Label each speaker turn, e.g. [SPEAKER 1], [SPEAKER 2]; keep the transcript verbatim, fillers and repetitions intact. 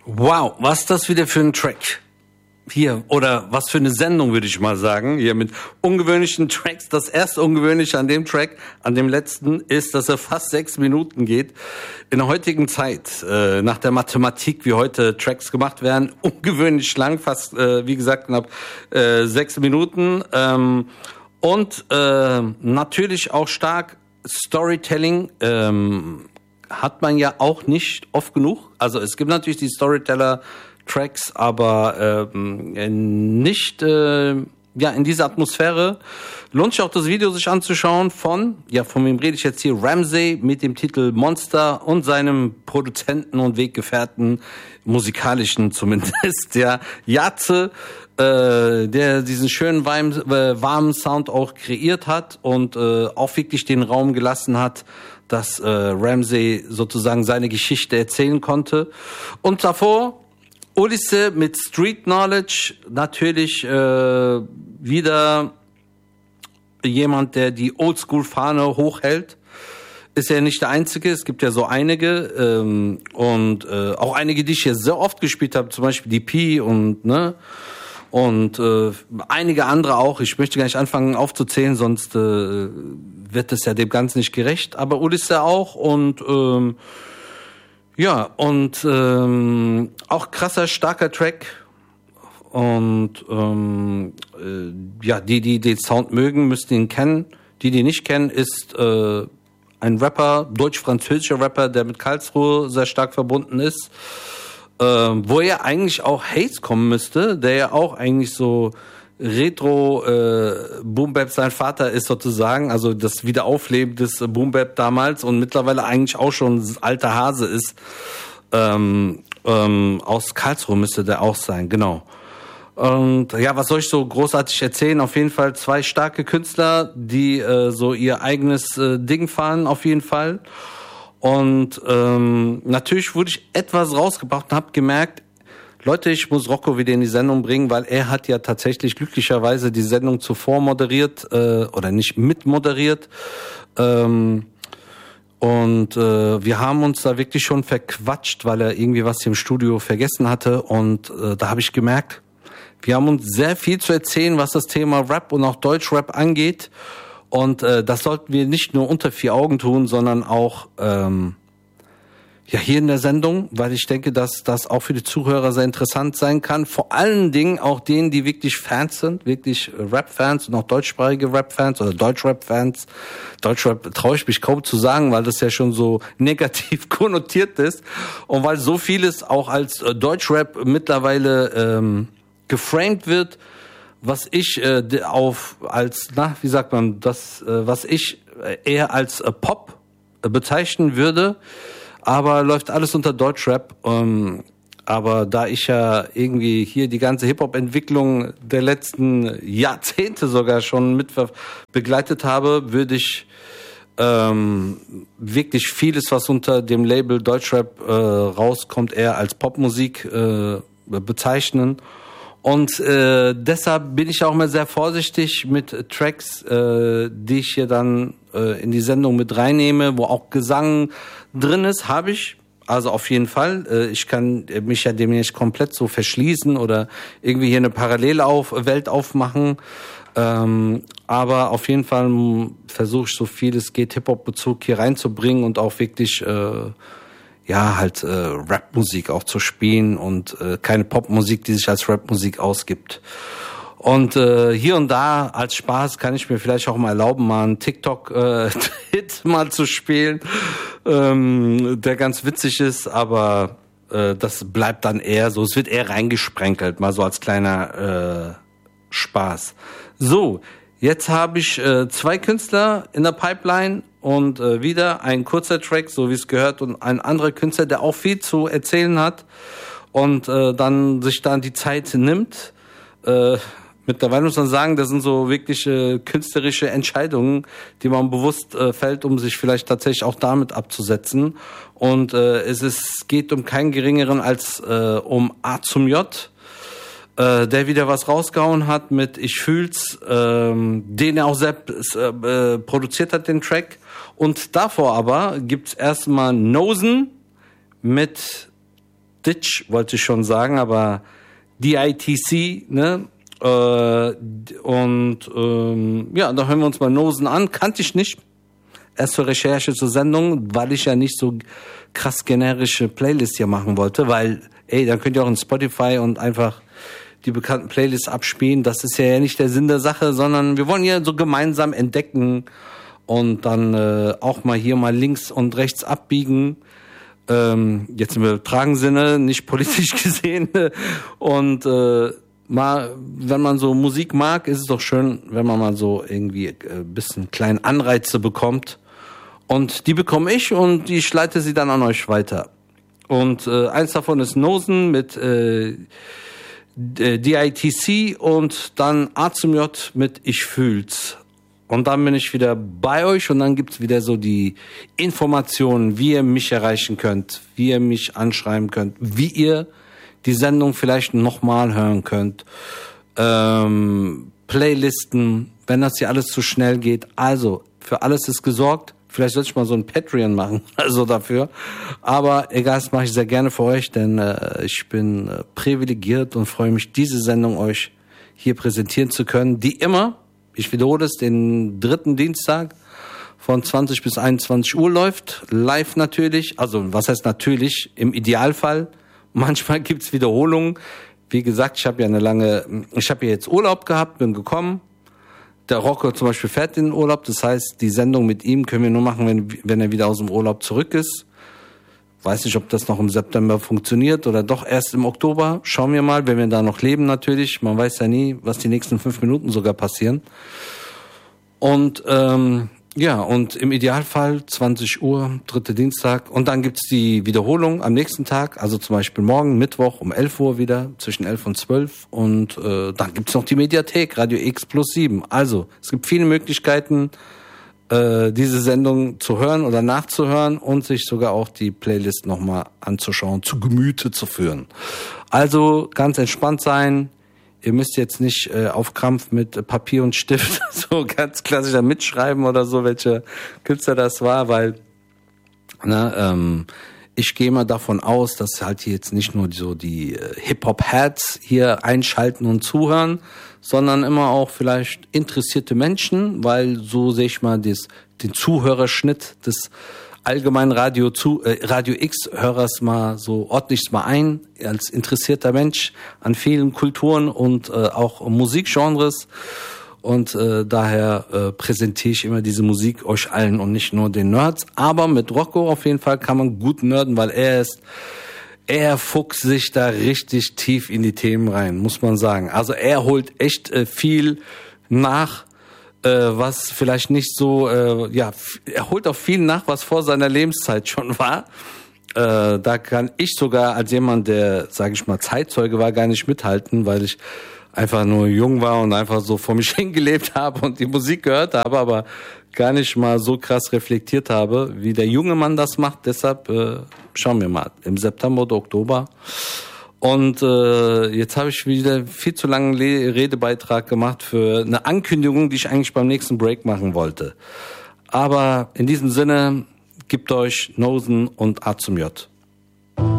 [SPEAKER 1] Wow, was ist das wieder für ein Track? Hier, oder was für eine Sendung, würde ich mal sagen, hier mit ungewöhnlichen Tracks. Das erste Ungewöhnliche an dem Track, an dem letzten, ist, dass er fast sechs Minuten geht. In der heutigen Zeit, äh, nach der Mathematik, wie heute Tracks gemacht werden, ungewöhnlich lang, fast, äh, wie gesagt, knapp äh, sechs Minuten. Ähm, und äh, natürlich auch stark Storytelling, ähm, hat man ja auch nicht oft genug. Also es gibt natürlich die Storyteller-Tracks, aber ähm, nicht äh, ja in dieser Atmosphäre. Lohnt sich auch das Video sich anzuschauen von, ja von wem rede ich jetzt hier, Ramsey mit dem Titel Monster und seinem Produzenten und Weggefährten, musikalischen zumindest, der Jatze, äh, der diesen schönen warmen, äh, warmen Sound auch kreiert hat und äh, auch wirklich den Raum gelassen hat, dass äh, Ramsey sozusagen seine Geschichte erzählen konnte. Und davor Ulisse mit Street Knowledge, natürlich äh, wieder jemand, der die Oldschool-Fahne hochhält. Ist ja nicht der Einzige, es gibt ja so einige ähm, und äh, auch einige, die ich hier sehr oft gespielt habe, zum Beispiel die P und ne und äh, einige andere auch. Ich möchte gar nicht anfangen aufzuzählen, sonst äh, wird es ja dem Ganzen nicht gerecht. Aber Ulisse auch und ähm, ja und ähm, auch krasser, starker Track. Und ähm, äh, ja, die, die den Sound mögen, müssten ihn kennen. Die, die nicht kennen, ist äh, ein Rapper, deutsch-französischer Rapper, der mit Karlsruhe sehr stark verbunden ist. Äh, wo ja eigentlich auch Haze kommen müsste, der ja auch eigentlich so Retro äh, Boom-Bap sein Vater ist sozusagen, also das Wiederaufleben des Boom-Bap damals und mittlerweile eigentlich auch schon ein alter Hase ist. Ähm, ähm, aus Karlsruhe müsste der auch sein, genau. Und ja, was soll ich so großartig erzählen? Auf jeden Fall zwei starke Künstler, die äh, so ihr eigenes äh, Ding fahren, auf jeden Fall. Und ähm, natürlich wurde ich etwas rausgebracht und habe gemerkt, Leute, ich muss Rocco wieder in die Sendung bringen, weil er hat ja tatsächlich glücklicherweise die Sendung zuvor moderiert äh, oder nicht mitmoderiert. Ähm, und äh, wir haben uns da wirklich schon verquatscht, weil er irgendwie was im Studio vergessen hatte. Und äh, da habe ich gemerkt, wir haben uns sehr viel zu erzählen, was das Thema Rap und auch Deutschrap angeht. Und äh, das sollten wir nicht nur unter vier Augen tun, sondern auch ähm, ja hier in der Sendung, weil ich denke, dass das auch für die Zuhörer sehr interessant sein kann. Vor allen Dingen auch denen, die wirklich Fans sind, wirklich Rap-Fans und auch deutschsprachige Rap-Fans oder Deutschrap-Fans. Deutschrap traue ich mich kaum zu sagen, weil das ja schon so negativ konnotiert ist. Und weil so vieles auch als äh, Deutschrap mittlerweile ähm, geframed wird, was ich äh, auf als na wie sagt man das äh, was ich eher als äh, Pop äh, bezeichnen würde, aber läuft alles unter Deutschrap. Ähm, aber da ich ja irgendwie hier die ganze Hip-Hop-Entwicklung der letzten Jahrzehnte sogar schon mit begleitet habe, würde ich ähm, wirklich vieles, was unter dem Label Deutschrap äh, rauskommt, eher als Popmusik äh, bezeichnen. Und äh, deshalb bin ich auch mal sehr vorsichtig mit Tracks, äh, die ich hier dann äh, in die Sendung mit reinnehme, wo auch Gesang drin ist, habe ich. Also auf jeden Fall. Äh, ich kann mich ja dem nicht komplett so verschließen oder irgendwie hier eine Parallele auf Welt aufmachen. Ähm, aber auf jeden Fall versuche ich so viel es geht Hip-Hop-Bezug hier reinzubringen und auch wirklich äh, ja, halt äh, Rap-Musik auch zu spielen und äh, keine Popmusik, die sich als Rap-Musik ausgibt. Und äh, hier und da als Spaß kann ich mir vielleicht auch mal erlauben, mal einen TikTok-Hit äh, mal zu spielen, ähm, der ganz witzig ist, aber äh, das bleibt dann eher so, es wird eher reingesprenkelt, mal so als kleiner äh, Spaß. So, jetzt habe ich äh, zwei Künstler in der Pipeline und äh, wieder ein kurzer Track, so wie es gehört, und ein anderer Künstler, der auch viel zu erzählen hat und äh, dann sich dann die Zeit nimmt. Äh, mittlerweile muss man sagen, das sind so wirkliche künstlerische Entscheidungen, die man bewusst äh, fällt, um sich vielleicht tatsächlich auch damit abzusetzen. Und äh, es ist, geht um keinen geringeren als äh, um A zum J, äh, der wieder was rausgehauen hat mit Ich fühl's, ähm, den er auch selbst äh, produziert hat, den Track. Und davor aber gibt's erstmal Nosen mit Ditch wollte ich schon sagen, aber D I T C, ne? Äh, und ähm, ja, da hören wir uns mal Nosen an. Kannte ich nicht. Erst für Recherche zur Sendung, weil ich ja nicht so krass generische Playlists hier machen wollte, weil, ey, dann könnt ihr auch in Spotify und einfach die bekannten Playlists abspielen. Das ist ja nicht der Sinn der Sache, sondern wir wollen ja so gemeinsam entdecken und dann äh, auch mal hier mal links und rechts abbiegen. Ähm, jetzt im übertragenen Sinne, nicht politisch gesehen. Und äh, mal, wenn man so Musik mag, ist es doch schön, wenn man mal so irgendwie ein bisschen kleinen Anreize bekommt. Und die bekomme ich und ich leite sie dann an euch weiter. Und äh, eins davon ist Nosen mit äh, D I T C und dann A zum J mit Ich fühl's. Und dann bin ich wieder bei euch und dann gibt's wieder so die Informationen, wie ihr mich erreichen könnt, wie ihr mich anschreiben könnt, wie ihr die Sendung vielleicht nochmal hören könnt. Ähm, Playlisten, wenn das hier alles zu schnell geht. Also, für alles ist gesorgt. Vielleicht sollte ich mal so ein Patreon machen, also dafür. Aber egal, das mache ich sehr gerne für euch, denn äh, ich bin äh, privilegiert und freue mich, diese Sendung euch hier präsentieren zu können, die immer, ich wiederhole es, den dritten Dienstag von zwanzig bis einundzwanzig Uhr läuft. Live natürlich, also was heißt natürlich, im Idealfall. Manchmal gibt's Wiederholungen. Wie gesagt, ich habe ja eine lange, ich habe ja jetzt Urlaub gehabt, bin gekommen. Der Rocco zum Beispiel fährt in den Urlaub, das heißt, die Sendung mit ihm können wir nur machen, wenn, wenn er wieder aus dem Urlaub zurück ist. Weiß nicht, ob das noch im September funktioniert oder doch erst im Oktober. Schauen wir mal, wenn wir da noch leben natürlich. Man weiß ja nie, was die nächsten fünf Minuten sogar passieren. Und ähm, ja, und im Idealfall zwanzig Uhr, dritte Dienstag. Und dann gibt's die Wiederholung am nächsten Tag, also zum Beispiel morgen, Mittwoch um elf Uhr wieder, zwischen elf und zwölf. Und äh, dann gibt's noch die Mediathek, Radio X plus sieben. Also, es gibt viele Möglichkeiten, äh, diese Sendung zu hören oder nachzuhören und sich sogar auch die Playlist nochmal anzuschauen, zu Gemüte zu führen. Also, ganz entspannt sein. Ihr müsst jetzt nicht äh, auf Krampf mit Papier und Stift so ganz klassisch da mitschreiben oder so, welche Künstler das war, weil ne, ähm, ich gehe mal davon aus, dass halt hier jetzt nicht nur so die äh, Hip-Hop-Heads hier einschalten und zuhören, sondern immer auch vielleicht interessierte Menschen, weil so sehe ich mal des, den Zuhörerschnitt des allgemeinen Radio zu äh, Radio X-Hörers mal so ordentlich mal ein, als interessierter Mensch an vielen Kulturen und äh, auch Musikgenres. Und äh, daher äh, präsentiere ich immer diese Musik euch allen und nicht nur den Nerds. Aber mit Rocco auf jeden Fall kann man gut nerden, weil er ist, er fuchst sich da richtig tief in die Themen rein, muss man sagen. Also er holt echt äh, viel nach, was vielleicht nicht so, äh, ja, er holt auch viel nach, was vor seiner Lebenszeit schon war. Äh, da kann ich sogar als jemand, der, sage ich mal, Zeitzeuge war, gar nicht mithalten, weil ich einfach nur jung war und einfach so vor mich hingelebt habe und die Musik gehört habe, aber gar nicht mal so krass reflektiert habe, wie der junge Mann das macht. Deshalb äh, schauen wir mal, im September oder Oktober. Und äh, jetzt habe ich wieder viel zu langen Le- Redebeitrag gemacht für eine Ankündigung, die ich eigentlich beim nächsten Break machen wollte. Aber in diesem Sinne, gebt euch Nosen und A zum J.